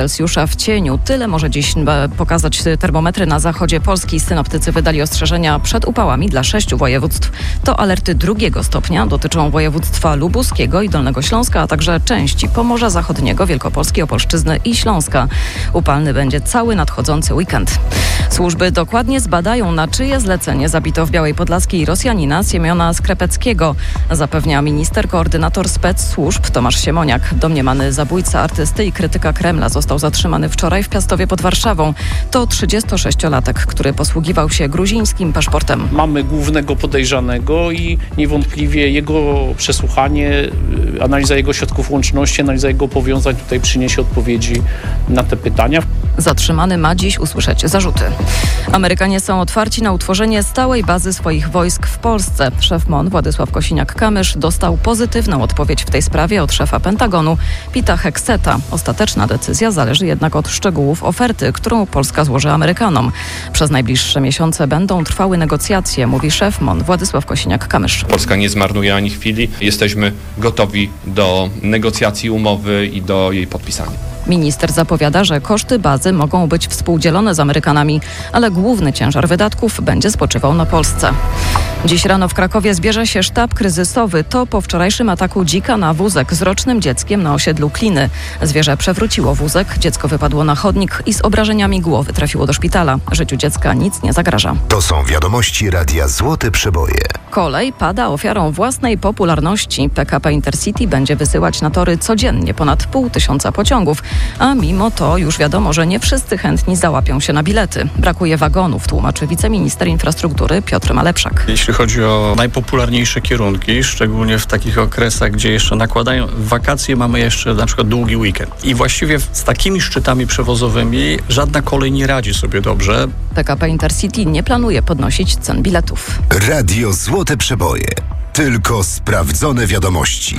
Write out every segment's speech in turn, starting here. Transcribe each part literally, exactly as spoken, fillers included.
Celsjusza w cieniu. Tyle może dziś pokazać termometry na zachodzie Polski. Synoptycy wydali ostrzeżenia przed upałami dla sześciu województw. To alerty drugiego stopnia. Dotyczą województwa lubuskiego i Dolnego Śląska, a także części Pomorza Zachodniego, Wielkopolski, Opolszczyzny i Śląska. Upalny będzie cały nadchodzący weekend. Służby dokładnie zbadają, na czyje zlecenie zabito w Białej Podlaskiej Rosjanina Siemiona Skrepeckiego, zapewnia minister koordynator spec służb Tomasz Siemoniak. Domniemany zabójca artysty i krytyka Kremla został zatrzymany wczoraj w Piastowie pod Warszawą. To trzydziestosześciolatek, który posługiwał się gruzińskim paszportem. Mamy głównego podejrzanego i niewątpliwie jego przesłuchanie, analiza jego środków łączności, analiza jego powiązań tutaj przyniesie odpowiedzi na te pytania. Zatrzymany ma dziś usłyszeć zarzuty. Amerykanie są otwarci na utworzenie stałej bazy swoich wojsk w Polsce. Szef M O N Władysław Kosiniak-Kamysz dostał pozytywną odpowiedź w tej sprawie od szefa Pentagonu Pita Hegseta. Ostateczna decyzja zależy jednak od szczegółów oferty, którą Polska złoży Amerykanom. Przez najbliższe miesiące będą trwały negocjacje, mówi szef M O N Władysław Kosiniak-Kamysz. Polska nie zmarnuje ani chwili. Jesteśmy gotowi do negocjacji umowy i do jej podpisania. Minister zapowiada, że koszty bazy mogą być współdzielone z Amerykanami, ale główny ciężar wydatków będzie spoczywał na Polsce. Dziś rano w Krakowie zbierze się sztab kryzysowy. To po wczorajszym ataku dzika na wózek z rocznym dzieckiem na osiedlu Kliny. Zwierzę przewróciło wózek, dziecko wypadło na chodnik i z obrażeniami głowy trafiło do szpitala. Życiu dziecka nic nie zagraża. To są wiadomości Radia Złote Przeboje. Kolej pada ofiarą własnej popularności. P K P Intercity będzie wysyłać na tory codziennie ponad pół tysiąca pociągów, a mimo to już wiadomo, że nie wszyscy chętni załapią się na bilety. Brakuje wagonów, tłumaczy wiceminister infrastruktury Piotr Malepszak. Jeśli chodzi o najpopularniejsze kierunki, szczególnie w takich okresach, gdzie jeszcze nakładają w wakacje, mamy jeszcze na przykład długi weekend. I właściwie z takimi szczytami przewozowymi żadna kolej nie radzi sobie dobrze. P K P Intercity nie planuje podnosić cen biletów. Radio Złote Przeboje. Tylko sprawdzone wiadomości.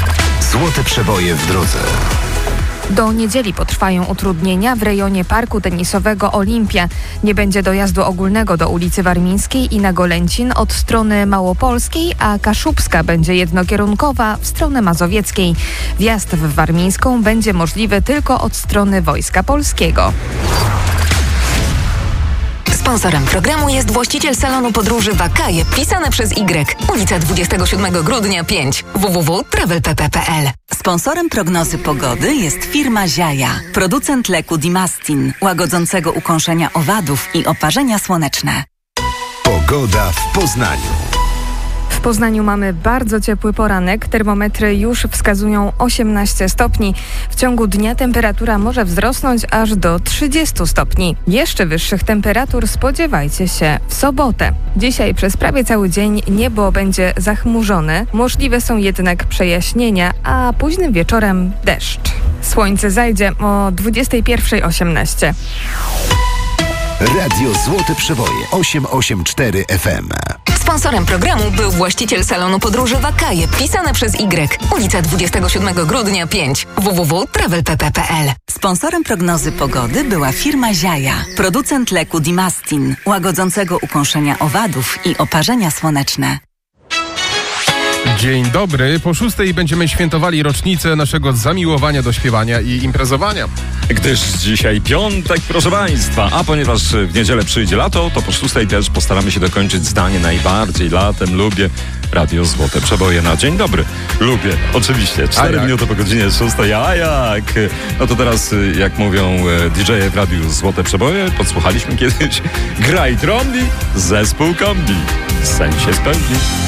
Złote Przeboje w drodze. Do niedzieli potrwają utrudnienia w rejonie parku tenisowego Olimpia. Nie będzie dojazdu ogólnego do ulicy Warmińskiej i na Golęcin od strony Małopolskiej, a Kaszubska będzie jednokierunkowa w stronę mazowieckiej. Wjazd w Warmińską będzie możliwy tylko od strony Wojska Polskiego. Sponsorem programu jest właściciel salonu podróży Wakaje, pisane przez Y, ulica dwudziestego siódmego grudnia pięć, w w w kropka travel p p kropka p l. Sponsorem prognozy pogody jest firma Ziaja, producent leku Dimastin, łagodzącego ukąszenia owadów i oparzenia słoneczne. Pogoda w Poznaniu. W Poznaniu mamy bardzo ciepły poranek. Termometry już wskazują osiemnaście stopni. W ciągu dnia temperatura może wzrosnąć aż do trzydziestu stopni. Jeszcze wyższych temperatur spodziewajcie się w sobotę. Dzisiaj przez prawie cały dzień niebo będzie zachmurzone. Możliwe są jednak przejaśnienia, a późnym wieczorem deszcz. Słońce zajdzie o dwudziestej pierwszej osiemnaście. Radio Złote Przeboje osiem osiem cztery F M. Sponsorem programu był właściciel salonu podróży Wakaje, pisane przez Y, ulica dwudziestego siódmego grudnia pięć, w w w kropka travel p p kropka p l. Sponsorem prognozy pogody była firma Ziaja, producent leku Dimastin, łagodzącego ukąszenia owadów i oparzenia słoneczne. Dzień dobry. Po szóstej będziemy świętowali rocznicę naszego zamiłowania do śpiewania i imprezowania. Gdyż dzisiaj piątek, proszę Państwa, a ponieważ w niedzielę przyjdzie lato, to po szóstej też postaramy się dokończyć zdanie najbardziej latem lubię Radio Złote Przeboje na dzień dobry. Lubię, oczywiście. Cztery minuty po godzinie szóstej, a jak? No to teraz, jak mówią D J w Radiu Złote Przeboje, podsłuchaliśmy kiedyś Graj Trombi, zespół kombi. Sen się spełni.